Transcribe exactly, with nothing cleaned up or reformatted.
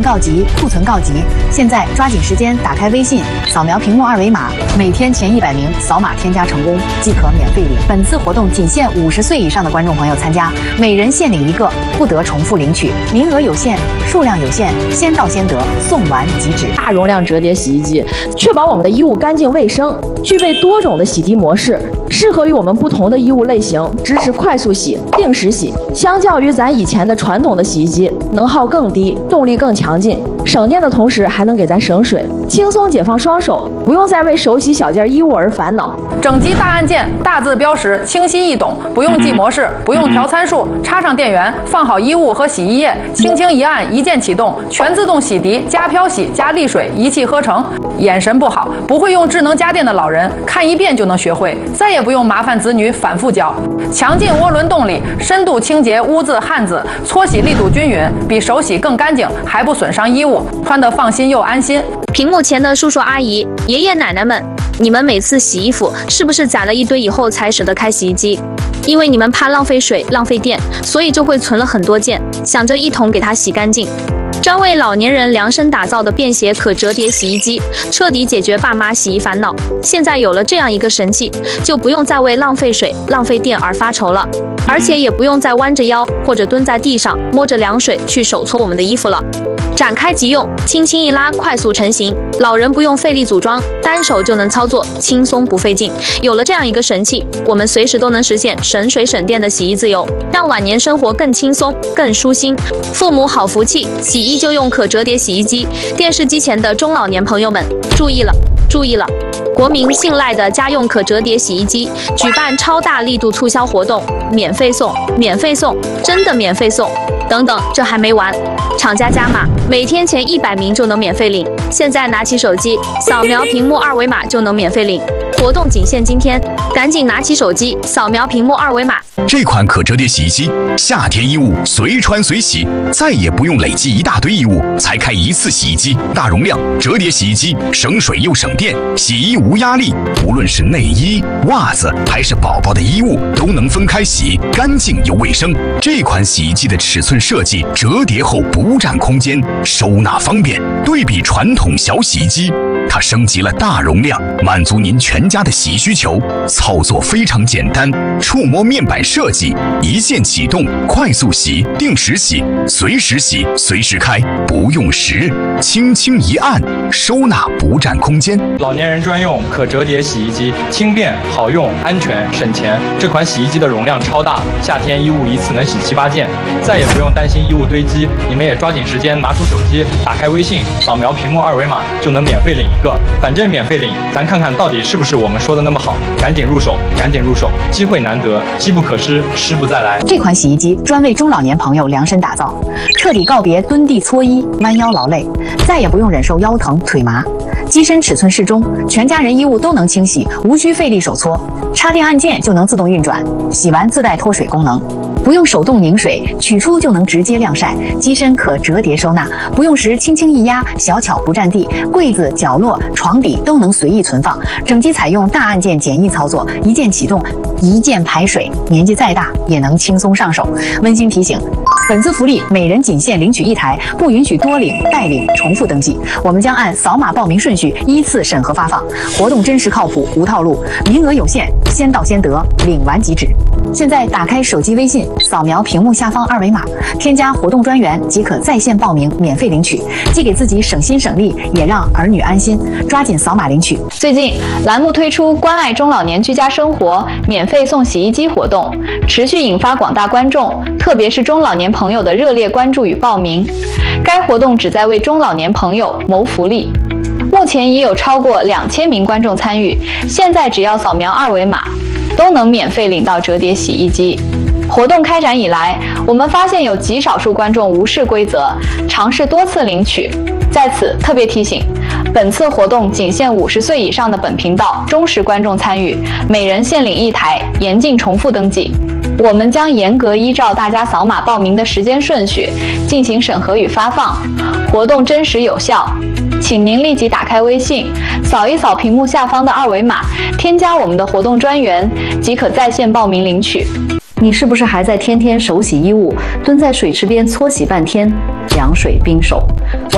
告急，库存告急。现在抓紧时间打开微信，扫描屏幕二维码，每天前一百名扫码添加成功即可免费领。本次活动仅限五十岁以上的观众朋友参加，每人限领一个，不得重复领取，名额有限，数量有限，先到先得，送完即止。 大容量折叠洗衣机，确保我们的衣物干净卫生，具备多种的洗涤模式，适合于我们不同的衣物类型，支持快速洗、定时洗。相较于咱以前的传统的洗衣机，能耗更低，动力更强劲，省电的同时还能给咱省水，轻松解放双手，不用再为手洗小件衣物而烦恼。 整机大按键，大字标识，清晰易懂，不用记模式，不用调参数，插上电源，放好衣物和洗衣液，轻轻一按，一键启动，全自动洗涤，加漂洗，加沥水，一气呵成。眼神不好，不会用智能家电的老人，看一遍就能学会，再也不用麻烦子女反复教。强劲涡轮动力，深度清洁污渍汗渍，搓洗力度均匀，比手洗更干净，还不损伤衣物，穿得放心又安心。 屏幕前的叔叔阿姨、爷爷奶奶们，你们每次洗衣服是不是攒了一堆以后才舍得开洗衣机？因为你们怕浪费水、浪费电，所以就会存了很多件，想着一同给它洗干净。专为老年人量身打造的便携可折叠洗衣机，彻底解决爸妈洗衣烦恼。现在有了这样一个神器，就不用再为浪费水、浪费电而发愁了，而且也不用再弯着腰或者蹲在地上摸着凉水去手搓我们的衣服了。展开即用，轻轻一拉，快速成型。老人不用费力组装，单手就能操作，轻松不费劲。有了这样一个神器，我们随时都能实现省水省电的洗衣自由，让晚年生活更轻松、更舒心。父母好福气，洗衣就用可折叠洗衣机。电视机前的中老年朋友们，注意了，注意了！国民信赖的家用可折叠洗衣机举办超大力度促销活动，免费送，免费送，真的免费送！等等，这还没完，厂家加码，每天前一百名就能免费领。现在拿起手机，扫描屏幕二维码就能免费领。活动仅限今天，赶紧拿起手机，扫描屏幕二维码。 这款可折叠洗衣机，夏天衣物随穿随洗，再也不用累积一大堆衣物才开一次洗衣机。大容量折叠洗衣机，省水又省电，洗衣无压力。无论是内衣、袜子还是宝宝的衣物，都能分开洗，干净又卫生。这款洗衣机的尺寸设计，折叠后不占空间，收纳方便。对比传统小洗衣机，它升级了大容量，满足您全家的洗衣需求。操作非常简单，触摸面板设计，一键启动，快速洗，定时洗，随时洗，随时开，不用时，轻轻一按，收纳不占空间。 老年人专用可折叠洗衣机，轻便好用，安全省钱。这款洗衣机的容量超大，夏天衣物一次能洗七八件，再也不用担心衣物堆积。你们也抓紧时间拿出手机，打开微信，扫描屏幕二维码就能免费领一个。反正免费领，咱看看到底是不是我们说的那么好。赶紧入手，赶紧入手，机会难得，机不可失，失不再来。 这款洗衣机专为中老年朋友量身打造，彻底告别蹲地搓衣、弯腰劳累，再也不用忍受腰疼腿麻。机身尺寸适中，全家人衣物都能清洗，无需费力手搓，插电按键就能自动运转，洗完自带脱水功能。不用手动拧水，取出就能直接晾晒。机身可折叠收纳，不用时轻轻一压，小巧不占地，柜子、角落、床底都能随意存放。整机采用大按键简易操作，一键启动，一键排水，年纪再大也能轻松上手。温馨提醒，本次福利每人仅限领取一台，不允许多领、代领、重复登记。我们将按扫码报名顺序依次审核发放。活动真实靠谱，无套路，名额有限，先到先得，领完即止。现在打开手机微信，扫描屏幕下方二维码，添加活动专员即可在线报名，免费领取，既给自己省心省力，也让儿女安心。抓紧扫码领取。 最近栏目推出关爱中老年居家生活免费送洗衣机活动，持续引发广大观众，特别是中老年朋友的热烈关注与报名。该活动旨在为中老年朋友谋福利。目前已有超过两千名观众参与，现在只要扫描二维码，都能免费领到折叠洗衣机。活动开展以来，我们发现有极少数观众无视规则，尝试多次领取。在此特别提醒，本次活动仅限五十岁以上的本频道忠实观众参与，每人限领一台，严禁重复登记。我们将严格依照大家扫码报名的时间顺序进行审核与发放，活动真实有效。请您立即打开微信，扫一扫屏幕下方的二维码，添加我们的活动专员，即可在线报名领取。 你是不是还在天天手洗衣物，蹲在水池边搓洗半天，凉水冰手？